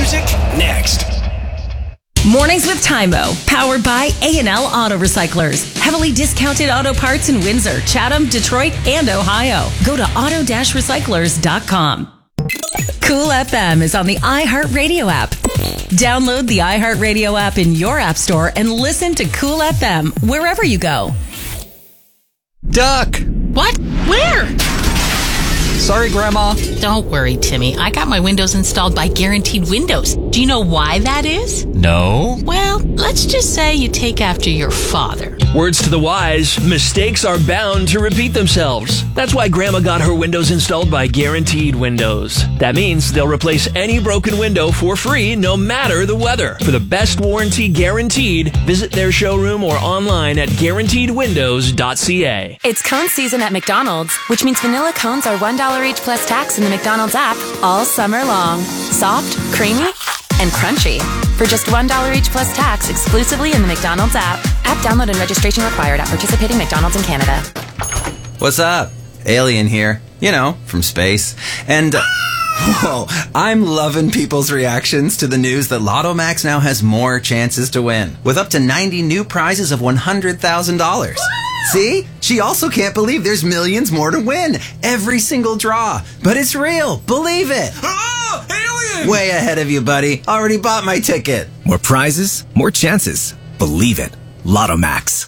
music next. Mornings with Tymo, powered by A&L Auto Recyclers. Heavily discounted auto parts in Windsor, Chatham, Detroit, and Ohio. Go to auto-recyclers.com. Cool FM is on the iHeartRadio app. Download the iHeartRadio app in your app store and listen to Cool FM wherever you go. Duck! What? Where? Sorry, Grandma. Don't worry, Timmy. I got my windows installed by Guaranteed Windows. Do you know why that is? No. Well, let's just say you take after your father. Words to the wise, mistakes are bound to repeat themselves. That's why Grandma got her windows installed by Guaranteed Windows. That means they'll replace any broken window for free, no matter the weather. For the best warranty guaranteed, visit their showroom or online at guaranteedwindows.ca. It's cone season at McDonald's, which means vanilla cones are $1 each plus tax in the McDonald's app all summer long. Soft, creamy, and crunchy. For just $1 each plus tax exclusively in the McDonald's app. App download and registration required at participating McDonald's in Canada. What's up? Alien here. You know, from space. And, whoa, I'm loving people's reactions to the news that Lotto Max now has more chances to win, with up to 90 new prizes of $100,000. See? She also can't believe there's millions more to win. Every single draw. But it's real. Believe it. Oh, alien! Way ahead of you, buddy. Already bought my ticket. More prizes, more chances. Believe it. Lotto Max.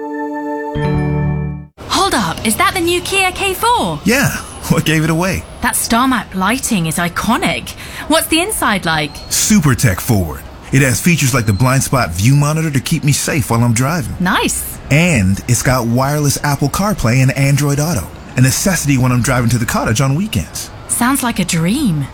Hold up, is that the new Kia K4? Yeah, what gave it away? That star map lighting is iconic. What's the inside like? Super tech forward. It has features like the blind spot view monitor to keep me safe while I'm driving. Nice. And it's got wireless Apple CarPlay and Android Auto, a necessity when I'm driving to the cottage on weekends. Sounds like a dream.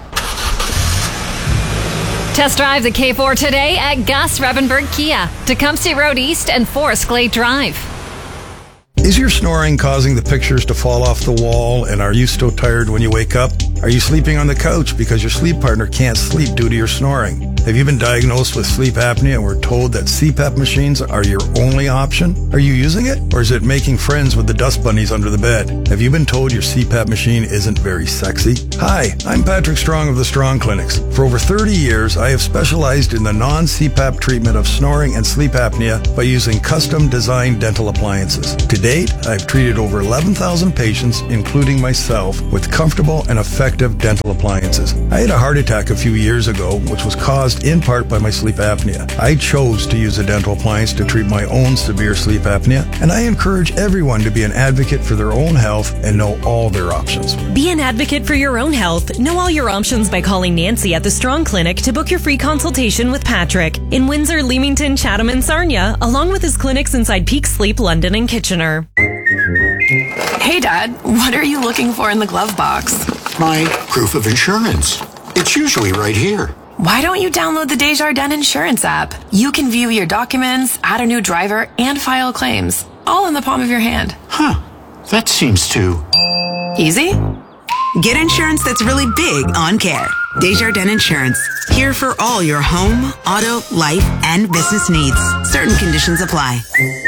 Test drive the K4 today at Gus Revenberg Kia, Tecumseh Road East and Forest Glade Drive. Is your snoring causing the pictures to fall off the wall, and are you so tired when you wake up? Are you sleeping on the couch because your sleep partner can't sleep due to your snoring? Have you been diagnosed with sleep apnea and were told that CPAP machines are your only option? Are you using it, or is it making friends with the dust bunnies under the bed? Have you been told your CPAP machine isn't very sexy? Hi, I'm Patrick Strong of the Strong Clinics. For over 30 years, I have specialized in the non-CPAP treatment of snoring and sleep apnea by using custom-designed dental appliances. To date, I've treated over 11,000 patients, including myself, with comfortable and effective dental appliances. I had a heart attack a few years ago, which was caused in part by my sleep apnea. I chose to use a dental appliance to treat my own severe sleep apnea, and I encourage everyone to be an advocate for their own health and know all their options. Be an advocate for your own health. Know all your options by calling Nancy at the Strong Clinic to book your free consultation with Patrick in Windsor, Leamington, Chatham, and Sarnia, along with his clinics inside Peak Sleep, London, and Kitchener. Hey, Dad, what are you looking for in the glove box? My proof of insurance. It's usually right here. Why don't you download the Desjardins Insurance app? You can view your documents, add a new driver, and file claims, all in the palm of your hand. Huh. That seems too... easy? Get insurance that's really big on care. Desjardins Insurance. Here for all your home, auto, life, and business needs. Certain conditions apply.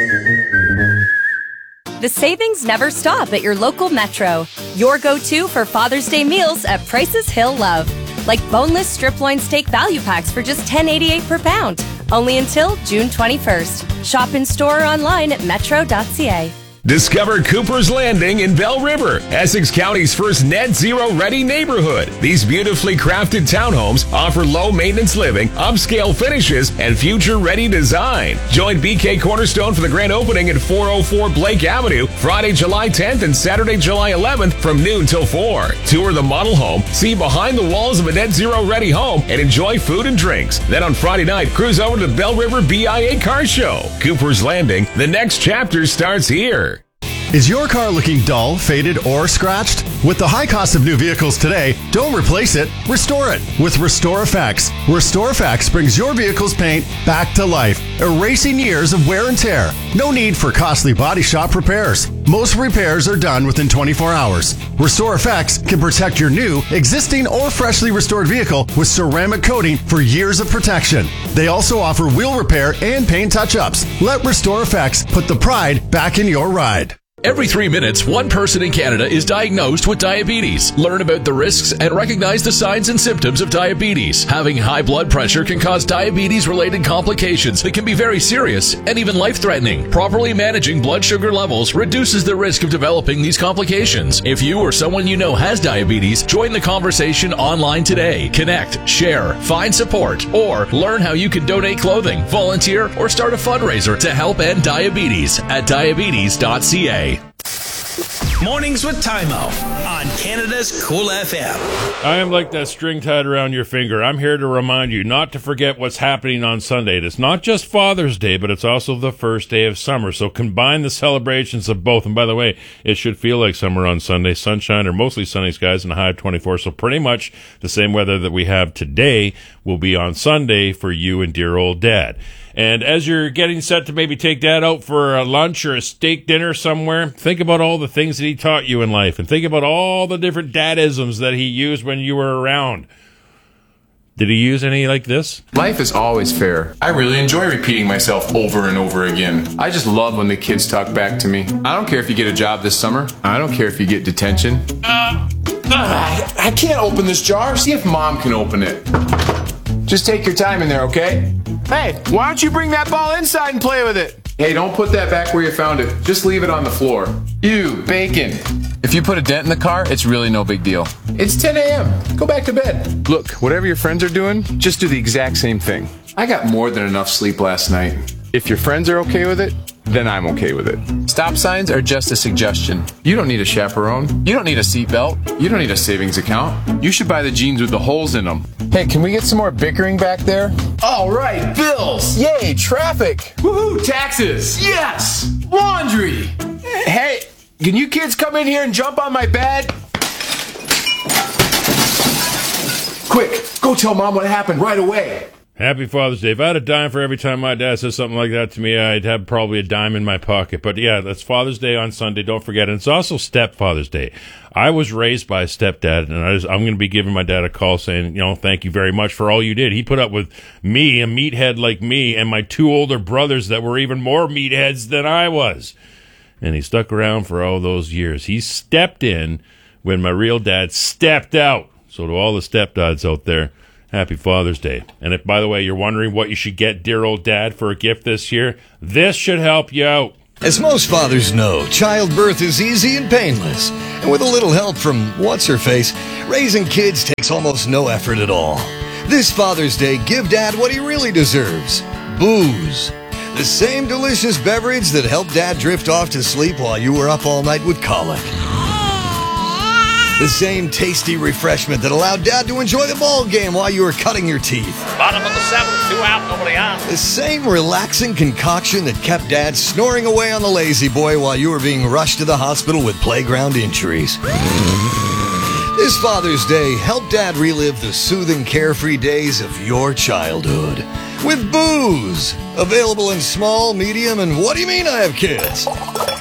The savings never stop at your local Metro. Your go-to for Father's Day meals at prices he'll love. Like boneless strip loin steak value packs for just $10.88 per pound. Only until June 21st. Shop in store or online at metro.ca. Discover Cooper's Landing in Bell River, Essex County's first net zero ready neighborhood. These beautifully crafted townhomes offer low maintenance living, upscale finishes, and future ready design. Join BK Cornerstone for the grand opening at 404 Blake Avenue, Friday, July 10th and Saturday, July 11th from noon till 4. Tour the model home, see behind the walls of a net zero ready home, and enjoy food and drinks. Then on Friday night, cruise over to the Bell River BIA Car Show. Cooper's Landing, the next chapter starts here. Is your car looking dull, faded, or scratched? With the high cost of new vehicles today, don't replace it, restore it with Restore Effects. Restore Effects brings your vehicle's paint back to life, erasing years of wear and tear. No need for costly body shop repairs. Most repairs are done within 24 hours. Restore Effects can protect your new, existing, or freshly restored vehicle with ceramic coating for years of protection. They also offer wheel repair and paint touch-ups. Let Restore Effects put the pride back in your ride. Every 3 minutes, one person in Canada is diagnosed with diabetes. Learn about the risks and recognize the signs and symptoms of diabetes. Having high blood pressure can cause diabetes-related complications that can be very serious and even life-threatening. Properly managing blood sugar levels reduces the risk of developing these complications. If you or someone you know has diabetes, join the conversation online today. Connect, share, find support, or learn how you can donate clothing, volunteer, or start a fundraiser to help end diabetes at diabetes.ca. Mornings with Time Out on Canada's Cool FM. I am like that string tied around your finger. I'm here to remind you not to forget what's happening on Sunday. It's not just Father's Day, but it's also the first day of summer. So combine the celebrations of both. And by the way, it should feel like summer on Sunday. Sunshine or mostly sunny skies and a high of 24. So pretty much the same weather that we have today will be on Sunday for you and dear old Dad. And as you're getting set to maybe take Dad out for a lunch or a steak dinner somewhere, think about all the things that he taught you in life and think about all the different dadisms that he used when you were around. Did he use any like this? Life is always fair. I really enjoy repeating myself over and over again. I just love when the kids talk back to me. I don't care if you get a job this summer. I don't care if you get detention. I can't open this jar. See if Mom can open it. Just take your time in there, okay? Hey, why don't you bring that ball inside and play with it? Hey, don't put that back where you found it. Just leave it on the floor. Ew, bacon. If you put a dent in the car, it's really no big deal. It's 10 a.m. Go back to bed. Look, whatever your friends are doing, just do the exact same thing. I got more than enough sleep last night. If your friends are okay with it, then I'm okay with it. Stop signs are just a suggestion. You don't need a chaperone. You don't need a seatbelt. You don't need a savings account. You should buy the jeans with the holes in them. Hey, can we get some more bickering back there? All right, bills. Yay, traffic. Woohoo, taxes. Yes. Laundry. Hey, can you kids come in here and jump on my bed? Quick, go tell Mom what happened right away. Happy Father's Day. If I had a dime for every time my dad says something like that to me, I'd have probably a dime in my pocket. But yeah, that's Father's Day on Sunday. Don't forget. And it's also Stepfather's Day. I was raised by a stepdad, and I'm going to be giving my dad a call saying, thank you very much for all you did. He put up with me, a meathead like me, and my two older brothers that were even more meatheads than I was. And he stuck around for all those years. He stepped in when my real dad stepped out. So to all the stepdads out there, happy Father's Day. And if, by the way, you're wondering what you should get dear old Dad for a gift this year, this should help you out. As most fathers know, childbirth is easy and painless. And with a little help from What's-Her-Face, raising kids takes almost no effort at all. This Father's Day, give Dad what he really deserves. Booze. The same delicious beverage that helped Dad drift off to sleep while you were up all night with colic. The same tasty refreshment that allowed Dad to enjoy the ball game while you were cutting your teeth. Bottom of the seventh, 2 out, nobody on. The same relaxing concoction that kept Dad snoring away on the lazy boy while you were being rushed to the hospital with playground injuries. This Father's Day, help Dad relive the soothing, carefree days of your childhood. With booze. Available in small, medium, and what do you mean I have kids?